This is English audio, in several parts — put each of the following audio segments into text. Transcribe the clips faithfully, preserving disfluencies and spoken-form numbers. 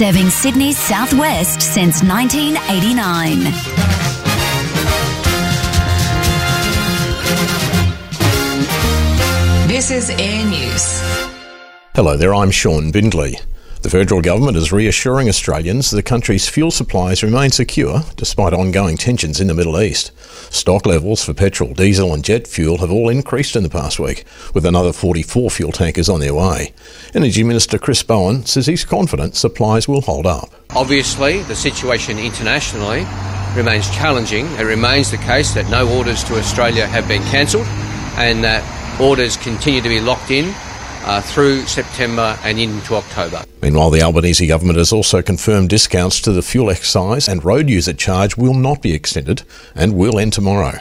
serving Sydney's southwest since nineteen eighty-nine. This is Air News. Hello there, I'm Sean Bindley. The federal government is reassuring Australians the country's fuel supplies remain secure despite ongoing tensions in the Middle East. Stock levels for petrol, diesel and jet fuel have all increased in the past week, with another forty-four fuel tankers on their way. Energy Minister Chris Bowen says he's confident supplies will hold up. Obviously, the situation internationally remains challenging. It remains the case that no orders to Australia have been cancelled and that orders continue to be locked in Uh, through September and into October. Meanwhile, the Albanese government has also confirmed discounts to the fuel excise and road user charge will not be extended and will end tomorrow.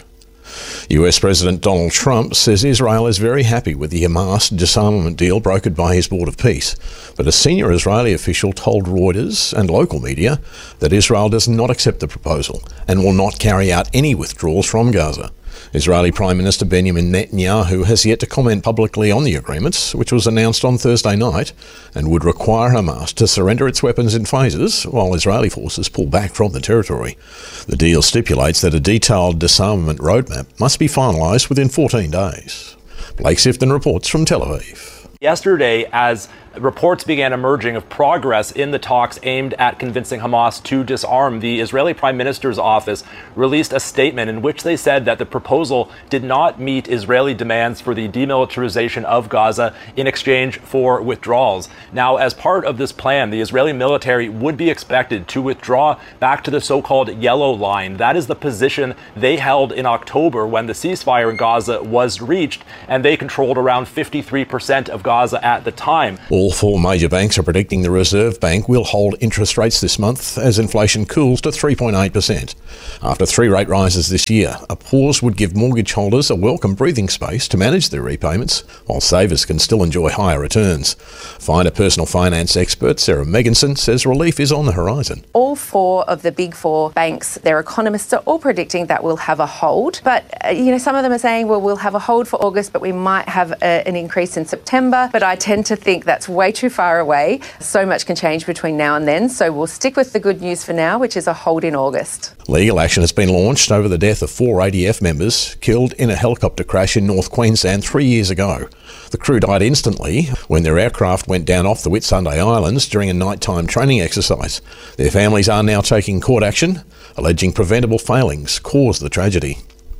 U S President Donald Trump says Israel is very happy with the Hamas disarmament deal brokered by his Board of Peace, but a senior Israeli official told Reuters and local media that Israel does not accept the proposal and will not carry out any withdrawals from Gaza. Israeli Prime Minister Benjamin Netanyahu has yet to comment publicly on the agreements, which was announced on Thursday night, and would require Hamas to surrender its weapons in phases while Israeli forces pull back from the territory. The deal stipulates that a detailed disarmament roadmap must be finalised within fourteen days. Blake Sifton reports from Tel Aviv. Yesterday, as reports began emerging of progress in the talks aimed at convincing Hamas to disarm, the Israeli Prime Minister's office released a statement in which they said that the proposal did not meet Israeli demands for the demilitarization of Gaza in exchange for withdrawals. Now, as part of this plan, the Israeli military would be expected to withdraw back to the so-called yellow line. That is the position they held in October when the ceasefire in Gaza was reached, and they controlled around fifty-three percent of Gaza at the time. All four major banks are predicting the Reserve Bank will hold interest rates this month as inflation cools to three point eight percent. After three rate rises this year, a pause would give mortgage holders a welcome breathing space to manage their repayments, while savers can still enjoy higher returns. Finder personal finance expert Sarah Megginson says relief is on the horizon. All four of the big four banks, their economists are all predicting that we'll have a hold. But, uh, you know, some of them are saying, well, we'll have a hold for August, but we might have a, an increase in September. But I tend to think that's way too far away. So much can change between now and then. So we'll stick with the good news for now, which is a hold in August. Legal action has been launched over the death of four A D F members killed in a helicopter crash in North Queensland three years ago. The crew died instantly when their aircraft went down off the Whitsunday Islands during a nighttime training exercise. Their families are now taking court action, alleging preventable failings caused the tragedy.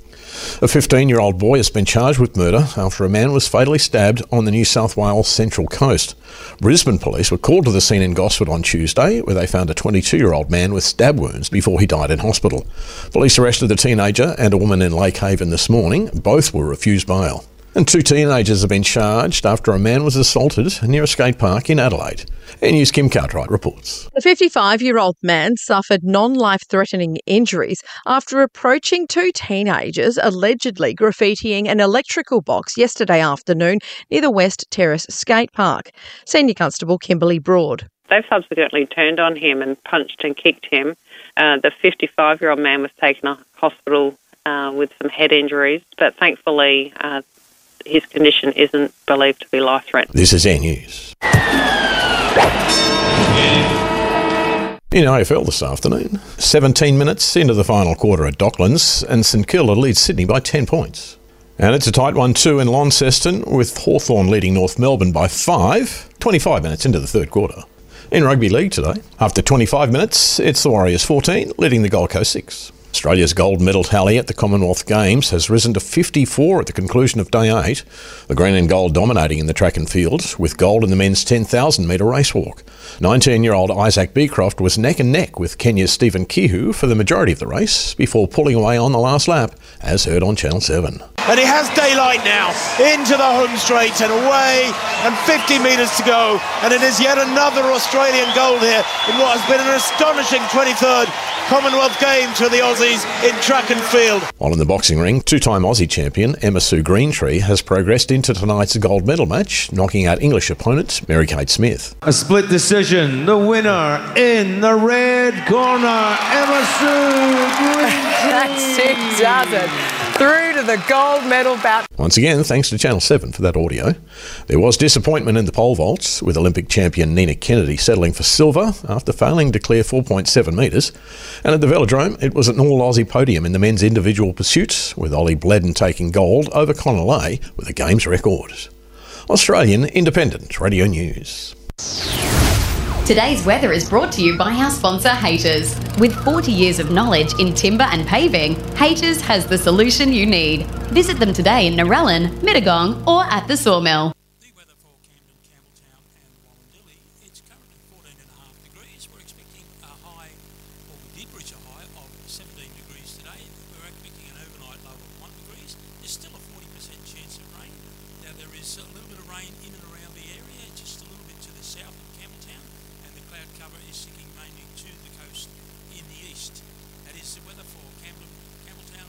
A fifteen-year-old boy has been charged with murder after a man was fatally stabbed on the New South Wales Central Coast. Brisbane police were called to the scene in Gosford on Tuesday, where they found a twenty-two-year-old man with stab wounds before he died in hospital. Police arrested the teenager and a woman in Lake Haven this morning. Both were refused bail. And two teenagers have been charged after a man was assaulted near a skate park in Adelaide. Air News' Kim Cartwright reports. The fifty-five-year-old man suffered non-life-threatening injuries after approaching two teenagers allegedly graffitiing an electrical box yesterday afternoon near the West Terrace skate park. Senior Constable Kimberly Broad. They've subsequently turned on him and punched and kicked him. Uh, the fifty-five-year-old man was taken to hospital uh, with some head injuries, but thankfully uh, his condition isn't believed to be life-threatening. This is Air News. In A F L this afternoon, seventeen minutes into the final quarter at Docklands, and St Kilda leads Sydney by ten points. And it's a tight one too in Launceston, with Hawthorn leading North Melbourne by five, twenty-five minutes into the third quarter. In Rugby League today, after twenty-five minutes, it's the Warriors fourteen, leading the Gold Coast six. Australia's gold medal tally at the Commonwealth Games has risen to fifty-four at the conclusion of day eight, the green and gold dominating in the track and field, with gold in the men's ten thousand metre race walk. nineteen-year-old Isaac Beecroft was neck and neck with Kenya's Stephen Kihu for the majority of the race, before pulling away on the last lap, as heard on Channel seven. And he has daylight now, into the home straight and away, and fifty metres to go, and it is yet another Australian gold here in what has been an astonishing twenty-third Commonwealth Games for the Aussies in track and field. While in the boxing ring, two-time Aussie champion Emma Sue Greentree has progressed into tonight's gold medal match, knocking out English opponent Mary-Kate Smith. A split decision, the winner in the red corner, Emma Sue Greentree. That's it, does it? Through to the gold medal bout. Once again, thanks to Channel seven for that audio. There was disappointment in the pole vaults, with Olympic champion Nina Kennedy settling for silver after failing to clear four point seven metres. And at the Velodrome, it was an all-Aussie podium in the men's individual pursuits, with Ollie Bledden taking gold over Conor Lay with a games record. Australian Independent Radio News. Today's weather is brought to you by our sponsor, Haters. With forty years of knowledge in timber and paving, Haters has the solution you need. Visit them today in Narellan, Mittagong or at the Sawmill. The weather for Camden, Campbelltown and Wallandilly, it's currently fourteen and a half degrees. We're expecting a high, or we did reach a high of seventeen degrees today. We're expecting an overnight low of one degrees. There's still a forty percent chance of rain. Now there is a little bit of rain in and